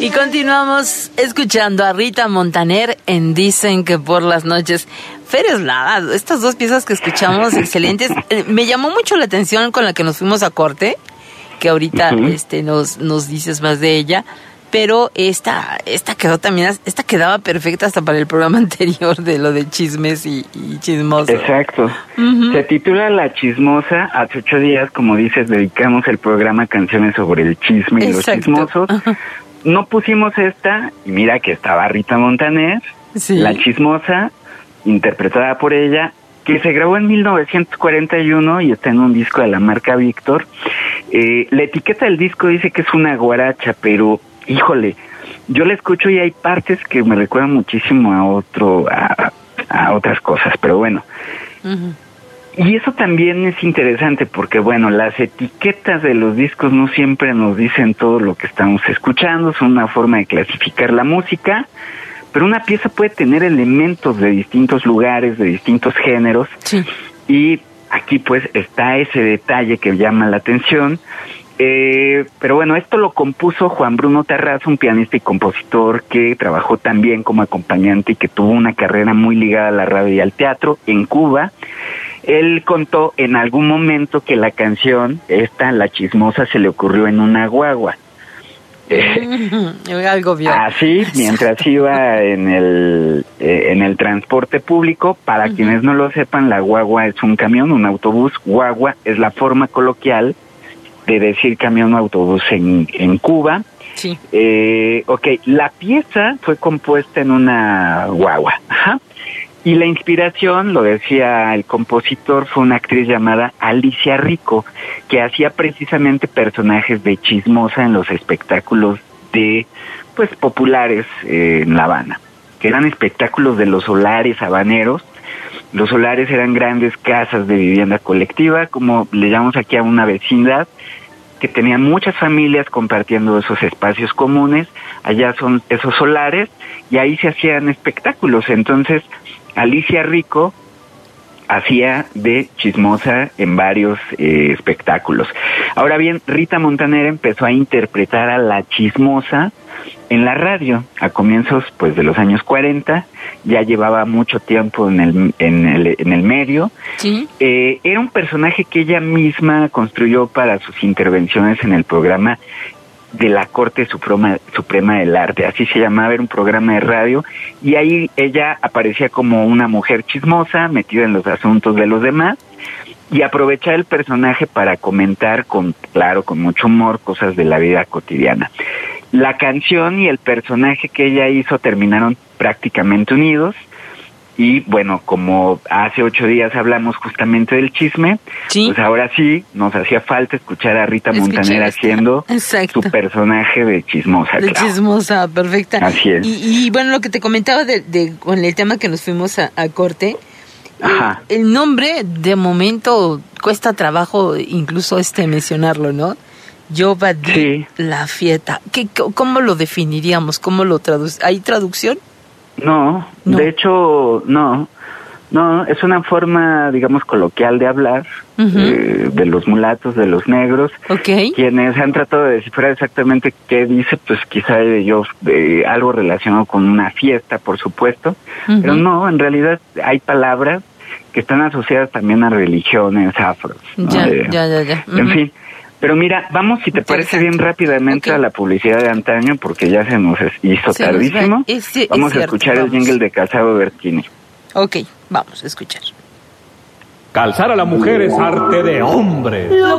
Y continuamos escuchando a Rita Montaner en Dicen que por las noches. Fer Eslava, estas dos piezas que escuchamos, excelentes. Me llamó mucho la atención con la que nos fuimos a corte, que ahorita nos dices más de ella. Pero esta quedó también, esta quedaba perfecta hasta para el programa anterior de lo de chismes y chismosos. Exacto. Se titula La Chismosa. Hace 8 días, como dices, dedicamos el programa a canciones sobre el chisme y los chismosos. No pusimos esta, y mira que estaba Rita Montaner, La Chismosa, interpretada por ella, que se grabó en 1941 y está en un disco de la marca Víctor. La etiqueta del disco dice que es una guaracha, pero híjole, yo la escucho y hay partes que me recuerdan muchísimo a otras cosas, pero bueno. Y eso también es interesante porque, bueno, las etiquetas de los discos no siempre nos dicen todo lo que estamos escuchando, son una forma de clasificar la música, pero una pieza puede tener elementos de distintos lugares, de distintos géneros, y aquí pues está ese detalle que llama la atención. Pero bueno, esto lo compuso Juan Bruno Tarrazo, un pianista y compositor que trabajó también como acompañante y que tuvo una carrera muy ligada a la radio y al teatro en Cuba. Él contó en algún momento que la canción, La Chismosa, se le ocurrió en una guagua. Algo bien. Así, mientras iba en el transporte público. Para quienes no lo sepan, la guagua es un camión, un autobús. Guagua es la forma coloquial de decir camión o autobús en Cuba. Sí. La pieza fue compuesta en una guagua. Y la inspiración, lo decía el compositor, fue una actriz llamada Alicia Rico, que hacía precisamente personajes de chismosa en los espectáculos populares en La Habana, que eran espectáculos de los solares habaneros. Los solares eran grandes casas de vivienda colectiva, como le llamamos aquí a una vecindad, que tenían muchas familias compartiendo esos espacios comunes. Allá son esos solares y ahí se hacían espectáculos. Entonces, Alicia Rico hacía de chismosa en varios espectáculos. Ahora bien, Rita Montaner empezó a interpretar a la chismosa en la radio a comienzos de los años 40. Ya llevaba mucho tiempo en el medio. ¿Sí? Era un personaje que ella misma construyó para sus intervenciones en el programa de la Corte Suprema del Arte, así se llamaba, era un programa de radio, y ahí ella aparecía como una mujer chismosa, metida en los asuntos de los demás, y aprovechaba el personaje para comentar con mucho humor, cosas de la vida cotidiana. La canción y el personaje que ella hizo terminaron prácticamente unidos. Y bueno, como hace 8 días hablamos justamente del chisme, pues ahora sí nos hacía falta escuchar a Rita Montaner haciendo su personaje de chismosa. De chismosa, perfecta. Así es. Y bueno, lo que te comentaba con el tema que nos fuimos a corte, el nombre de momento cuesta trabajo incluso mencionarlo, ¿no? Yo Badí la fiesta. ¿Cómo lo definiríamos? ¿Cómo lo ¿Hay traducción? No, de hecho, no, es una forma, digamos, coloquial de hablar de los mulatos, de los negros, quienes han tratado de descifrar exactamente qué dice, pues quizá ellos algo relacionado con una fiesta, por supuesto, pero no, en realidad hay palabras que están asociadas también a religiones afros, ¿no? Ya. En fin. Pero mira, vamos, si te parece bien, rápidamente a la publicidad de antaño, porque ya se nos hizo tardísimo. Vamos a escuchar el jingle de Casado Bertini. Ok, vamos a escuchar. Calzar a la mujer es arte de hombre.